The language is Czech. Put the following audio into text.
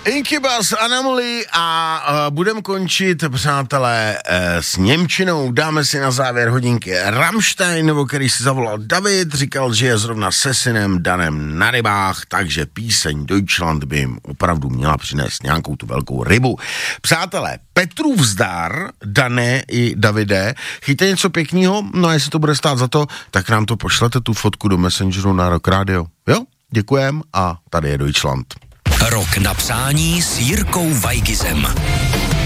Incubus, Anomaly a budeme končit, přátelé, s němčinou. Dáme si na závěr hodinky Rammstein, o který si zavolal David, říkal, že je zrovna se synem Danem na rybách, takže píseň Deutschland by jim opravdu měla přinést nějakou tu velkou rybu. Přátelé, Petrův zdar, Dané i Davide, chyťte něco pěkného, no a jestli to bude stát za to, tak nám to pošlete tu fotku do Messengeru na Rock Radio. Jo? Děkujem a tady je Deutschland. Rok na přání s Jirkou Weigizem.